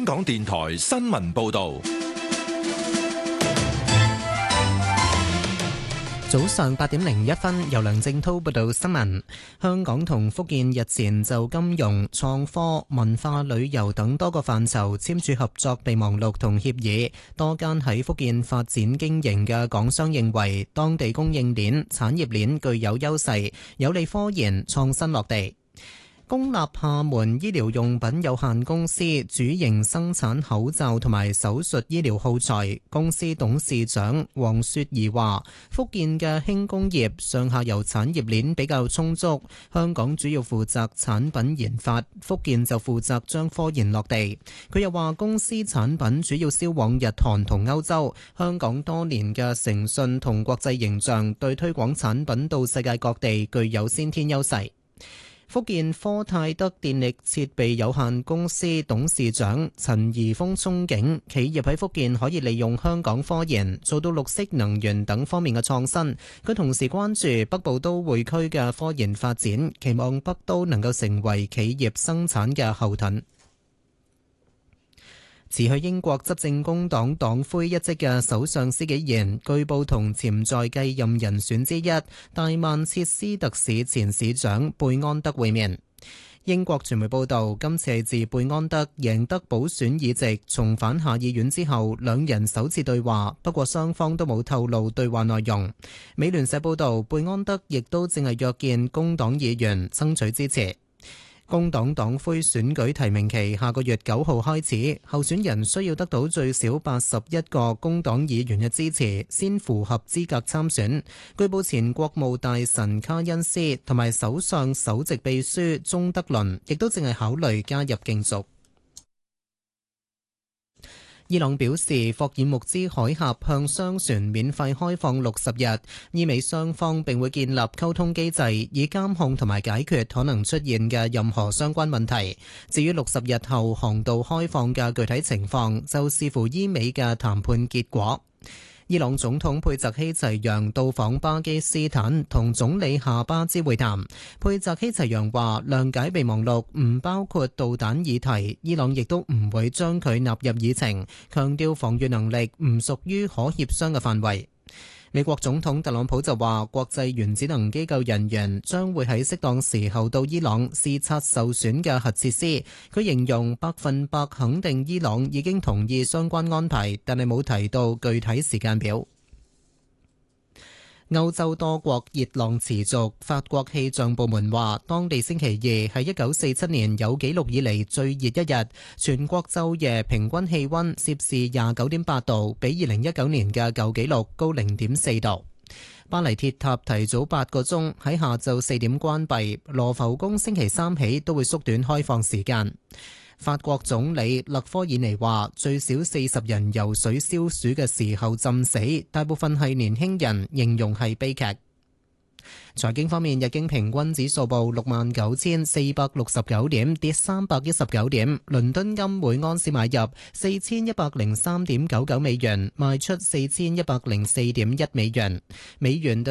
香港電台新聞報道。 早上8:01，由梁正滔報道新聞。香港同福建日前就金融、創科、文化旅遊等多個範疇簽署合作備忘錄同協議。多間喺福建發展經營嘅港商認為，當地供應鏈、產業鏈具有優勢，有利科研創新落地。公立廈門醫療用品有限公司主營生產口罩同埋手術醫療耗材。公司董事長黃雪兒話：福建嘅輕工業上下游產業鏈比較充足，香港主要負責產品研發，福建就負責將科研落地。佢又話公司產品主要銷往日韓同歐洲，香港多年嘅誠信同國際形象對推廣產品到世界各地具有先天優勢。福建科泰德電力設備有限公司董事長陳怡峰憧憬企業喺福建可以利用香港科研做到綠色能源等方面嘅創新。佢同時關注北部都會區嘅科研發展，期望北都能夠成為企業生產嘅後盾。辭去英國執政工黨黨魁一職嘅首相施紀賢，據報同潛在繼任人選之一大曼徹斯特市前市長貝安德會面。英國傳媒報道，今次係自貝安德贏得補選議席重返下議院之後，兩人首次對話，不過雙方都冇透露對話內容。美聯社報道，貝安德亦都正係約見工黨議員爭取支持。工黨黨魁選舉提名期下個月9號開始，候選人需要得到最少81個工黨議員嘅支持，先符合資格參選。據報前國務大臣卡恩斯同埋首相首席秘書鍾德倫亦都正係考慮加入競逐。伊朗表示，霍爾木茲海峽向商船免費開放60日，意味雙方並會建立溝通機制，以監控同埋解決可能出現嘅任何相關問題。至於60日後航道開放嘅具體情況，就視乎伊美嘅談判結果。伊朗總統佩澤希齊揚到訪巴基斯坦，同總理夏巴茲會談。佩澤希齊揚話，諒解備忘錄唔包括導彈議題，伊朗亦都唔會將佢納入議程，強調防禦能力唔屬於可協商嘅範圍。美國總統特朗普就話，國際原子能機構人員將會喺適當時候到伊朗視察受損嘅核設施。佢形容100%肯定伊朗已經同意相關安排，但係冇提到具體時間表。歐洲多國熱浪持續，法國氣象部門話，當地星期二係1947年有紀錄以嚟最熱一日，全國晝夜平均氣溫攝氏29.8度，比2019年嘅舊紀錄高0.4度。巴黎鐵塔提早8個鐘喺下晝4點關閉，羅浮宮星期三起都會縮短開放時間。法國總理勒科爾尼話，最少40人游水消暑嘅時候浸死，大部分係年輕人，形容係悲劇。財經方面，日經平均指數報69,469點，跌319點。倫敦金每盎司買入4103.99美元，賣出4104.1美元。美元對